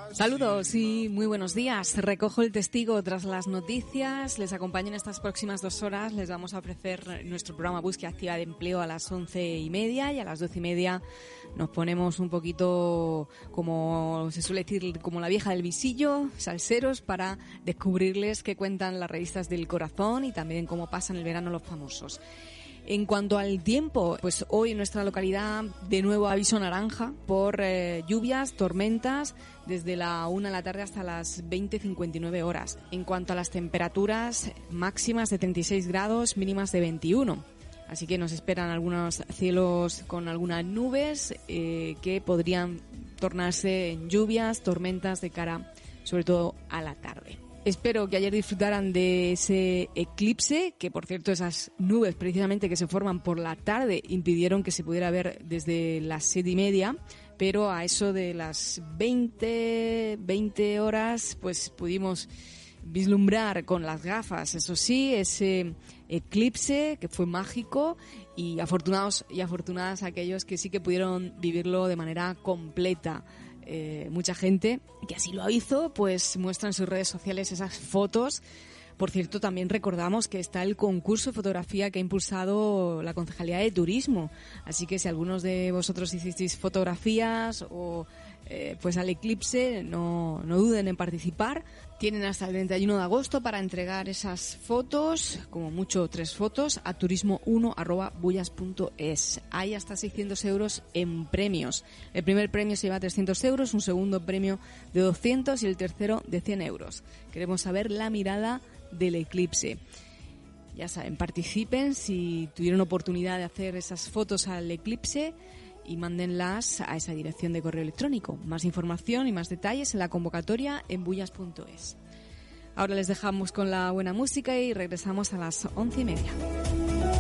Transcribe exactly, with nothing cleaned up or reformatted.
Saludos y muy buenos días. Recojo el testigo tras las noticias. Les acompaño en estas próximas dos horas. Les vamos a ofrecer nuestro programa Búsqueda Activa de Empleo a las once y media y a las doce y media nos ponemos un poquito, como se suele decir, como la vieja del visillo, salseros, para descubrirles qué cuentan las revistas del corazón y también cómo pasan el verano los famosos. En cuanto al tiempo, pues hoy en nuestra localidad de nuevo aviso naranja por eh, lluvias, tormentas, desde la una de la tarde hasta las veinte cincuenta y nueve horas. En cuanto a las temperaturas, máximas de treinta y seis grados, mínimas de veintiuno. Así que nos esperan algunos cielos con algunas nubes eh, que podrían tornarse en lluvias, tormentas de cara sobre todo a la tarde. Espero que ayer disfrutaran de ese eclipse, que por cierto esas nubes precisamente que se forman por la tarde impidieron que se pudiera ver desde las siete y media, pero a eso de las veinte, veinte horas pues pudimos vislumbrar con las gafas, eso sí, ese eclipse que fue mágico, y afortunados y afortunadas aquellos que sí que pudieron vivirlo de manera completa. Eh, mucha gente que así lo hizo, pues muestra en sus redes sociales esas fotos. Por cierto, también recordamos que está el concurso de fotografía que ha impulsado la Concejalía de Turismo. Así que si algunos de vosotros hicisteis fotografías o eh, pues al eclipse, no, no duden en participar. Tienen hasta el treinta y uno de agosto para entregar esas fotos, como mucho tres fotos, a turismo uno arroba bullas punto es. Hay hasta seiscientos euros en premios. El primer premio se lleva trescientos euros, un segundo premio de doscientos y el tercero de cien euros. Queremos saber la mirada del eclipse. Ya saben, participen si tuvieron oportunidad de hacer esas fotos al eclipse y mándenlas a esa dirección de correo electrónico. Más información y más detalles en la convocatoria en bullas punto es. Ahora les dejamos con la buena música y regresamos a las once y media.